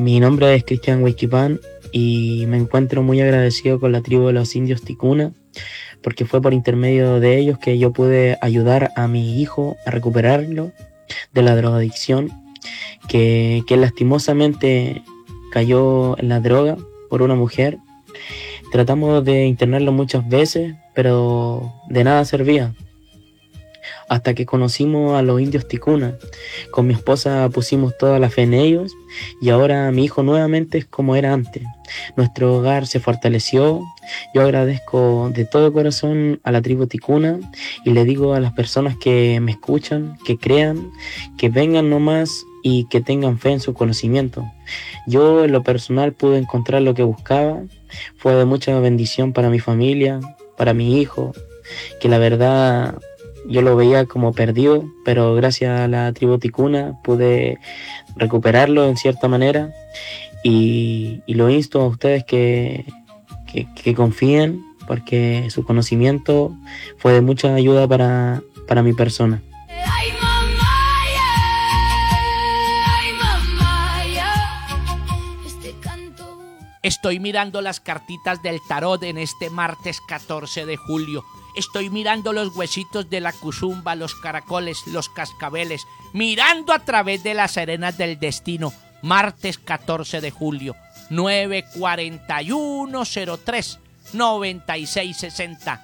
Mi nombre es Cristian Huichipán y me encuentro muy agradecido con la tribu de los indios Ticuna porque fue por intermedio de ellos que yo pude ayudar a mi hijo a recuperarlo de la drogadicción que lastimosamente cayó en la droga por una mujer. Tratamos de internarlo muchas veces, pero de nada servía. Hasta que conocimos a los indios Ticuna. Con mi esposa pusimos toda la fe en ellos y ahora mi hijo nuevamente es como era antes. Nuestro hogar se fortaleció. Yo agradezco de todo corazón a la tribu Ticuna y le digo a las personas que me escuchan, que crean, que vengan nomás y que tengan fe en su conocimiento. Yo en lo personal pude encontrar lo que buscaba. Fue de mucha bendición para mi familia, para mi hijo, que la verdad yo lo veía como perdido, pero gracias a la tribu Ticuna pude recuperarlo en cierta manera y lo insto a ustedes que confíen porque su conocimiento fue de mucha ayuda para mi persona. Estoy mirando las cartitas del tarot en este martes 14 de julio. Estoy mirando los huesitos de la cuzumba, los caracoles, los cascabeles, mirando a través de las arenas del destino. Martes 14 de julio, 94103 9660.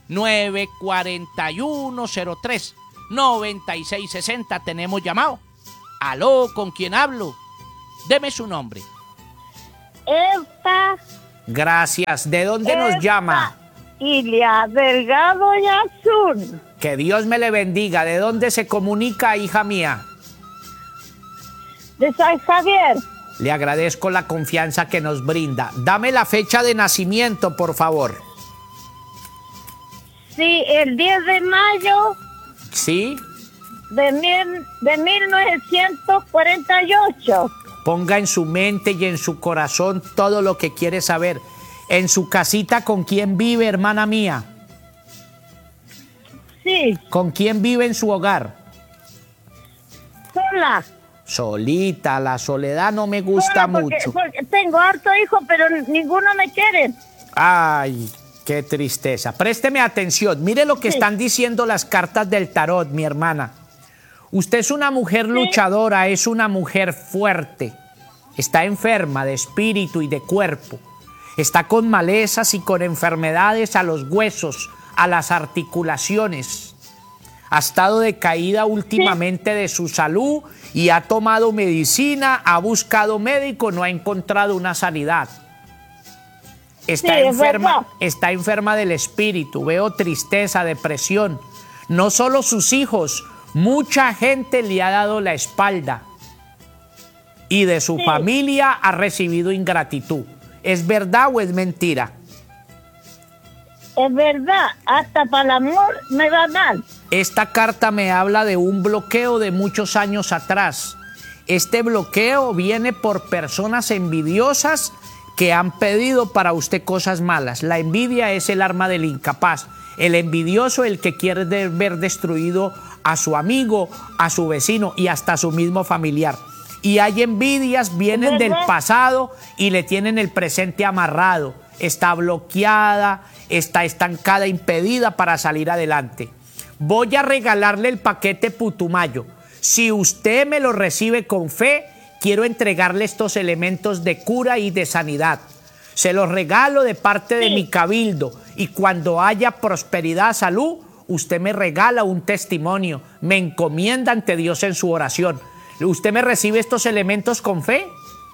94103 9660. Tenemos llamado. Aló, ¿con quién hablo? Deme su nombre. Esta. Gracias. ¿De dónde nos llama? Ilia Delgado y Azul. Que Dios me le bendiga. ¿De dónde se comunica, hija mía? De San Javier. Le agradezco la confianza que nos brinda. Dame la fecha de nacimiento, por favor. Sí, el 10 de mayo. ¿Sí? De 1948. Ponga en su mente y en su corazón todo lo que quiere saber. En su casita, ¿con quién vive, hermana mía? Sí. ¿Con quién vive en su hogar? Sola. Solita, la soledad no me gusta mucho. Porque tengo harto hijo, pero ninguno me quiere. Ay, qué tristeza. Présteme atención. Mire lo que están diciendo las cartas del tarot, mi hermana. Usted es una mujer luchadora, es una mujer fuerte. Está enferma de espíritu y de cuerpo. Está con malezas y con enfermedades a los huesos, a las articulaciones. Ha estado decaída últimamente de su salud y ha tomado medicina, ha buscado médico, no ha encontrado una sanidad. Está enferma del espíritu. Veo tristeza, depresión. No solo sus hijos, mucha gente le ha dado la espalda y de su familia ha recibido ingratitud. ¿Es verdad o es mentira? Es verdad, hasta para el amor me va mal. Esta carta me habla de un bloqueo de muchos años atrás. Este bloqueo viene por personas envidiosas que han pedido para usted cosas malas. La envidia es el arma del incapaz. El envidioso, el que quiere ver destruido a su amigo, a su vecino y hasta a su mismo familiar. Y hay envidias, vienen del pasado y le tienen el presente amarrado. Está bloqueada, está estancada, impedida para salir adelante. Voy a regalarle el paquete Putumayo. Si usted me lo recibe con fe, quiero entregarle estos elementos de cura y de sanidad. Se los regalo de parte de mi cabildo y cuando haya prosperidad, salud, usted me regala un testimonio, me encomienda ante Dios en su oración. ¿Usted me recibe estos elementos con fe?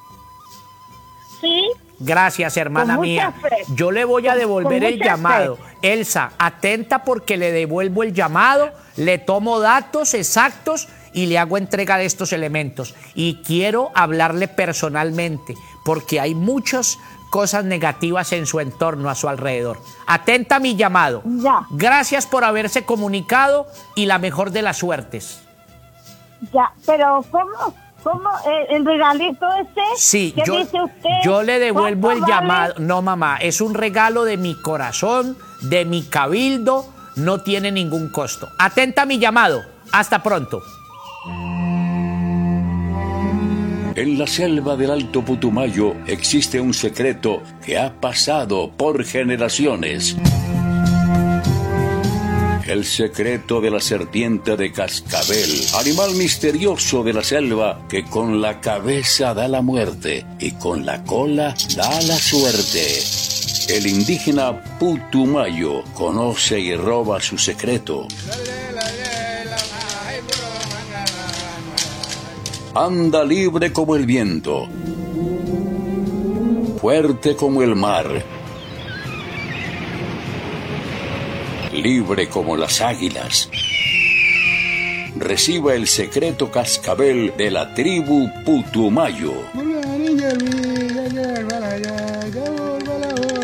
Sí. Gracias, hermana mía. Yo le voy a devolver el llamado. Elsa, atenta porque le devuelvo el llamado, le tomo datos exactos y le hago entrega de estos elementos. Y quiero hablarle personalmente porque hay muchas cosas negativas en su entorno, a su alrededor. Atenta a mi llamado. Ya. Gracias por haberse comunicado y la mejor de las suertes. Ya, pero ¿cómo el regalito ese? Sí, ¿Qué dice usted? Yo le devuelvo el vale? llamado. No, mamá, es un regalo de mi corazón, de mi cabildo, no tiene ningún costo. Atenta a mi llamado. Hasta pronto. En la selva del Alto Putumayo existe un secreto que ha pasado por generaciones. El secreto de la serpiente de cascabel, animal misterioso de la selva que con la cabeza da la muerte y con la cola da la suerte. El indígena Putumayo conoce y roba su secreto. Anda libre como el viento, fuerte como el mar, libre como las águilas. Reciba el secreto cascabel de la tribu Putumayo.